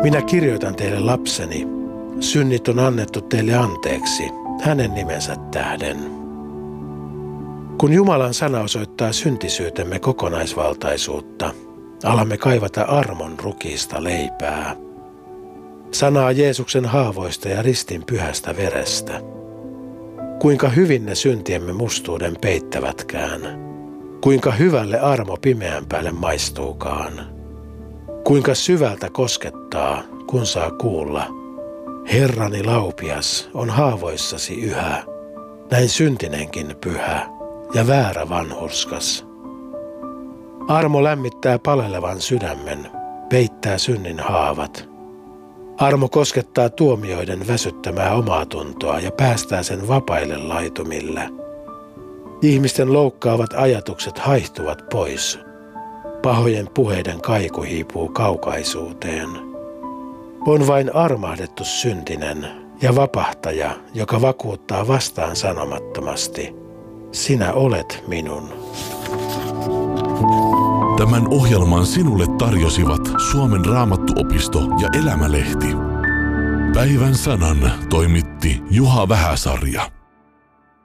Minä kirjoitan teille lapseni, synnit on annettu teille anteeksi, hänen nimensä tähden. Kun Jumalan sana osoittaa syntisyytemme kokonaisvaltaisuutta, alamme kaivata armon rukiista leipää. Sanaa Jeesuksen haavoista ja ristin pyhästä verestä. Kuinka hyvin ne syntiemme mustuuden peittävätkään. Kuinka hyvälle armo pimeän päälle maistuukaan. Kuinka syvältä koskettaa, kun saa kuulla. Herrani laupias on haavoissasi yhä, näin syntinenkin pyhä ja väärä vanhurskas. Armo lämmittää palelevan sydämen, peittää synnin haavat. Armo koskettaa tuomioiden väsyttämää omaatuntoa ja päästää sen vapaille laitumille. Ihmisten loukkaavat ajatukset haihtuvat pois. Pahojen puheiden kaiku hiipuu kaukaisuuteen. On vain armahdettu syntinen ja vapahtaja, joka vakuuttaa vastaan sanomattomasti. Sinä olet minun. Tämän ohjelman sinulle tarjosivat Suomen Raamattuopisto ja Elämälehti. Päivän sanan toimitti Juha Vähäsarja.